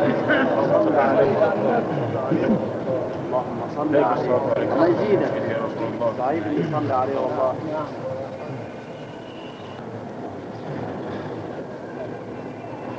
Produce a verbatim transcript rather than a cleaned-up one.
صل عليه. اللهم صل عليه. الله يزيدك. ضعيف اللي يصلي عليه والله.